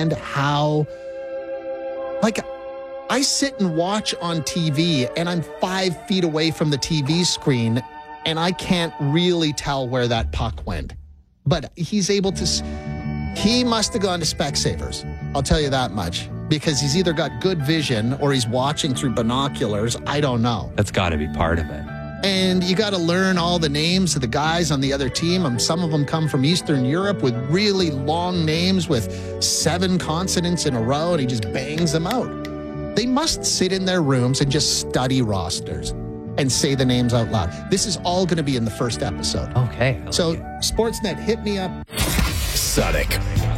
understand how, like, I sit and watch on TV and I'm 5 feet away from the TV screen and I can't really tell where that puck went. But he's able to, he must have gone to Specsavers. I'll tell you that much, because he's either got good vision or he's watching through binoculars. I don't know. That's got to be part of it. And you got to learn all the names of the guys on the other team. Some of them come from Eastern Europe with really long names with 7 consonants in a row, and he just bangs them out. They must sit in their rooms and just study rosters and say the names out loud. This is all going to be in the first episode. Okay. So, Sportsnet, hit me up. Sonic.